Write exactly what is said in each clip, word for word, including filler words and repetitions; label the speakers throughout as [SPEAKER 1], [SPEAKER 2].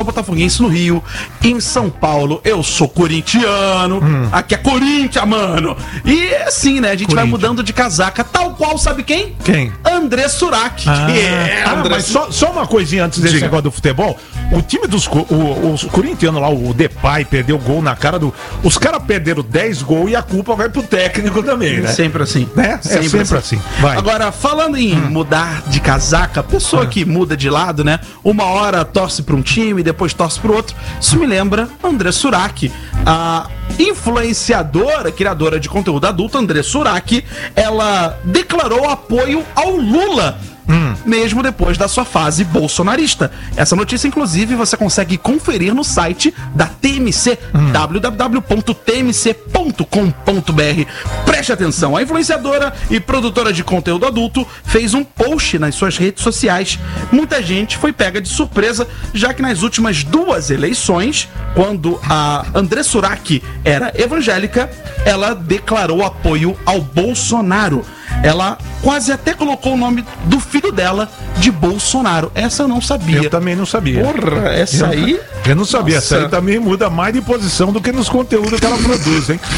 [SPEAKER 1] botafoguense no Rio. Em São Paulo, eu sou corintiano. Hum. Aqui é Corinthians, mano. E assim, né? A gente vai mudando de casaca, tal qual, sabe quem?
[SPEAKER 2] Quem?
[SPEAKER 1] André Surak.
[SPEAKER 2] Ah,
[SPEAKER 1] que é
[SPEAKER 2] ah,
[SPEAKER 1] André
[SPEAKER 2] mas só, só uma coisinha antes desse Diga. negócio do futebol. O time dos o, os corintianos lá, o Depay, perdeu gol na cara do... Os caras perderam dez gols e a culpa vai pro técnico também, né?
[SPEAKER 1] Sempre assim.
[SPEAKER 2] Né?
[SPEAKER 1] Sempre,
[SPEAKER 2] é sempre assim. assim. Vai.
[SPEAKER 1] Agora, falando em hum. mudar de casaca, a pessoa hum. que muda de lado, né? Uma hora torce pra um time, depois torce pro outro. Isso me lembra André Surak. A influenciadora, criadora de conteúdo adulto, André Surak, ela declarou apoio ao Lula. Hum. Mesmo depois da sua fase bolsonarista. Essa notícia, inclusive, você consegue conferir no site da T M C, hum. w w w ponto t m c ponto com ponto b r. Preste atenção, a influenciadora e produtora de conteúdo adulto fez um post nas suas redes sociais. Muita gente foi pega de surpresa, já que nas últimas duas eleições, quando a André Surak era evangélica, ela declarou apoio ao Bolsonaro. Ela quase até colocou o nome do filho dela de Bolsonaro. Essa eu não sabia.
[SPEAKER 2] Eu também não sabia.
[SPEAKER 1] Porra, essa
[SPEAKER 2] eu,
[SPEAKER 1] aí...
[SPEAKER 2] Eu não sabia.
[SPEAKER 1] Nossa.
[SPEAKER 2] Essa aí também muda mais de posição do que nos conteúdos que ela produz, hein?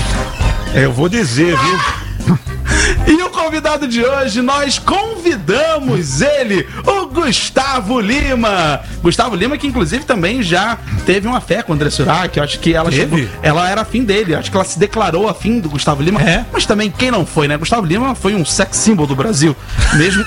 [SPEAKER 2] Eu vou dizer, viu?
[SPEAKER 1] E o convidado de hoje, nós convidamos ele, o Gustavo Lima. Gustavo Lima, que inclusive também já teve uma fé com o André Surak. Eu acho que ela chegou, ela era afim dele. Eu acho que ela se declarou afim do Gustavo Lima. É? Mas também quem não foi, né? Gustavo Lima foi um sex symbol do Brasil. Mesmo.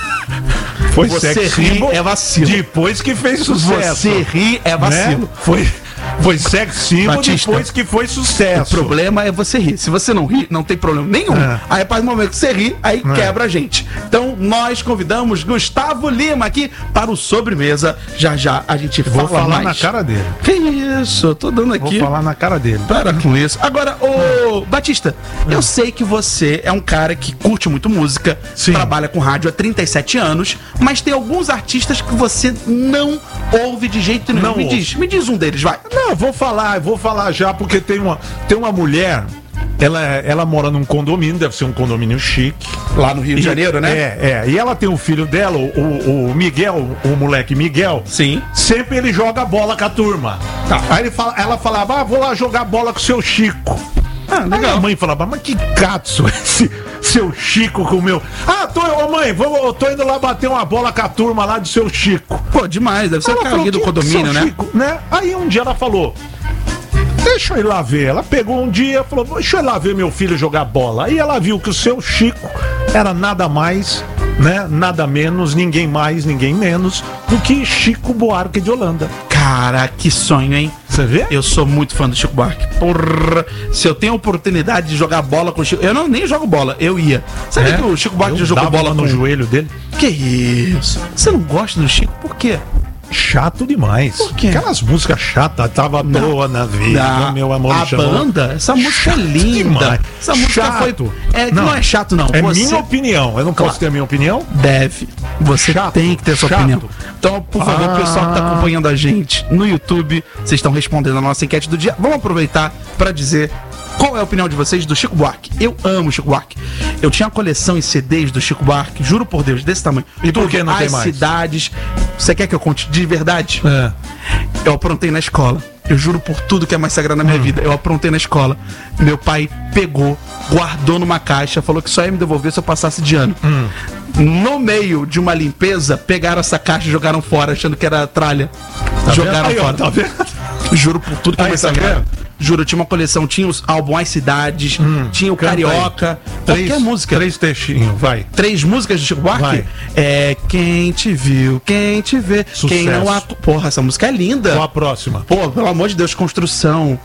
[SPEAKER 2] Foi
[SPEAKER 1] Você
[SPEAKER 2] sex
[SPEAKER 1] ri
[SPEAKER 2] symbol
[SPEAKER 1] é vacilo.
[SPEAKER 2] Depois que fez sucesso.
[SPEAKER 1] Você ri é vacilo.
[SPEAKER 2] Né? Foi. Foi sex symbol
[SPEAKER 1] Batista,
[SPEAKER 2] depois que foi sucesso.
[SPEAKER 1] O problema é você rir. Se você não rir, não tem problema nenhum. É. Aí, a partir do momento que você ri, aí é. quebra a gente. Então, nós convidamos Gustavo Lima aqui para o Sobremesa. Já já a gente fala mais.
[SPEAKER 2] Vou falar mais. na cara dele.
[SPEAKER 1] Que isso? Eu tô dando aqui.
[SPEAKER 2] Vou falar na cara dele.
[SPEAKER 1] Para com isso. Agora, ô é. Batista, é. eu sei que você é um cara que curte muito música, Sim. trabalha com rádio há trinta e sete anos, mas tem alguns artistas que você não ouve de jeito nenhum. Não me ouve. diz, me diz um deles, vai.
[SPEAKER 2] Não, vou falar, vou falar já, porque tem uma, tem uma mulher, ela, ela mora num condomínio, deve ser um condomínio chique.
[SPEAKER 1] Lá no Rio
[SPEAKER 2] e,
[SPEAKER 1] de Janeiro, né?
[SPEAKER 2] É, é, e ela tem um filho dela, o, o Miguel, o moleque Miguel.
[SPEAKER 1] Sim.
[SPEAKER 2] Sempre ele joga bola com a turma. Tá. Aí ele fala, ela falava, ah, vou lá jogar bola com o seu Chico. Ah, legal. Aí a mãe falava, mas que catso esse seu Chico com o meu... Ah, tô, ô mãe, vou, tô indo lá bater uma bola com a turma lá do seu Chico.
[SPEAKER 1] Pô, demais, deve ser o cara do condomínio, né?
[SPEAKER 2] Chico, né? Aí um dia ela falou, deixa eu ir lá ver. Ela pegou um dia e falou, deixa eu ir lá ver meu filho jogar bola. Aí ela viu que o seu Chico era nada mais, né? Nada menos, ninguém mais, ninguém menos do que Chico Buarque de Holanda.
[SPEAKER 1] Cara, que sonho, hein?
[SPEAKER 2] Você vê?
[SPEAKER 1] Eu sou muito fã do Chico Buarque. Porra, se eu tenho a oportunidade de jogar bola com o Chico... Eu não nem jogo bola, eu ia. Sabe é? que o Chico Buarque já jogou bola
[SPEAKER 2] no
[SPEAKER 1] com...
[SPEAKER 2] joelho dele?
[SPEAKER 1] Que isso? Você não gosta do Chico? Por quê?
[SPEAKER 2] Chato demais.
[SPEAKER 1] Por quê?
[SPEAKER 2] Aquelas músicas chatas, tava à toa na vida,
[SPEAKER 1] não.
[SPEAKER 2] meu amor.
[SPEAKER 1] A chamou. banda, essa música chato é linda.
[SPEAKER 2] Demais.
[SPEAKER 1] Essa música
[SPEAKER 2] chato.
[SPEAKER 1] foi. É, não. não é chato, não.
[SPEAKER 2] É
[SPEAKER 1] Você...
[SPEAKER 2] minha opinião. Eu não posso claro. ter a minha opinião?
[SPEAKER 1] Deve. Você
[SPEAKER 2] chato.
[SPEAKER 1] tem que ter sua
[SPEAKER 2] chato.
[SPEAKER 1] opinião. Então, por favor,
[SPEAKER 2] ah.
[SPEAKER 1] pessoal que tá acompanhando a gente no YouTube, vocês estão respondendo a nossa enquete do dia. Vamos aproveitar para dizer qual é a opinião de vocês do Chico Buarque. Eu amo Chico Buarque. Eu tinha uma coleção em C Ds do Chico Buarque, juro por Deus, desse tamanho.
[SPEAKER 2] E por que não
[SPEAKER 1] As
[SPEAKER 2] tem mais?
[SPEAKER 1] As cidades. Você quer que eu conte de verdade?
[SPEAKER 2] É.
[SPEAKER 1] Eu aprontei na escola. Eu juro por tudo que é mais sagrado na minha hum. vida. Eu aprontei na escola. Meu pai pegou, guardou numa caixa, falou que só ia me devolver se eu passasse de ano.
[SPEAKER 2] Hum.
[SPEAKER 1] No meio de uma limpeza, pegaram essa caixa e jogaram fora, achando que era tralha.
[SPEAKER 2] Tá
[SPEAKER 1] jogaram
[SPEAKER 2] aí,
[SPEAKER 1] fora.
[SPEAKER 2] Ó, tá vendo?
[SPEAKER 1] Juro por tudo que é
[SPEAKER 2] aí,
[SPEAKER 1] mais
[SPEAKER 2] tá
[SPEAKER 1] sagrado.
[SPEAKER 2] vendo?
[SPEAKER 1] Juro, eu tinha uma coleção, tinha os álbuns As Cidades, hum, tinha o Carioca,
[SPEAKER 2] três,
[SPEAKER 1] qualquer música.
[SPEAKER 2] Três textinhos, vai.
[SPEAKER 1] Três músicas de Chico Buarque?
[SPEAKER 2] Vai.
[SPEAKER 1] É, quem te viu, quem te vê,
[SPEAKER 2] Sucesso.
[SPEAKER 1] quem não... A... Porra, essa música é linda.
[SPEAKER 2] Qual a próxima?
[SPEAKER 1] Pô, pelo amor de Deus, Construção.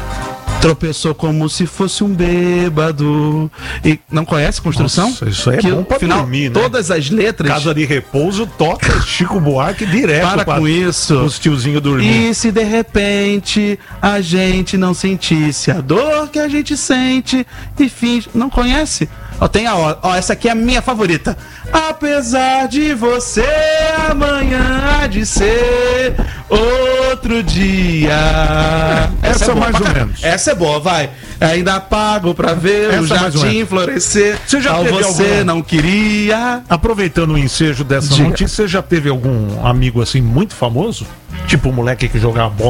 [SPEAKER 1] Tropeçou como se fosse um bêbado. E não conhece Construção?
[SPEAKER 2] Nossa, isso aí é
[SPEAKER 1] que,
[SPEAKER 2] bom pra
[SPEAKER 1] final,
[SPEAKER 2] dormir, né?
[SPEAKER 1] Todas as letras...
[SPEAKER 2] Casa de Repouso toca Chico Buarque direto.
[SPEAKER 1] Para com isso.
[SPEAKER 2] Os tiozinhos dormindo.
[SPEAKER 1] E se de repente a gente não sentisse a dor que a gente sente e finge... Não conhece? Ó, tem a ó, ó, essa aqui é a minha favorita. Apesar de você, amanhã há de ser outro dia.
[SPEAKER 2] Essa, essa é mais
[SPEAKER 1] boa,
[SPEAKER 2] ou menos.
[SPEAKER 1] Essa é boa, vai. Ainda pago pra ver essa o jardim florescer.
[SPEAKER 2] Você já
[SPEAKER 1] ao
[SPEAKER 2] teve
[SPEAKER 1] você
[SPEAKER 2] alguma...
[SPEAKER 1] não queria.
[SPEAKER 2] Aproveitando o ensejo dessa
[SPEAKER 1] Diga.
[SPEAKER 2] notícia, você já teve algum amigo assim muito famoso? Tipo o moleque que jogava bola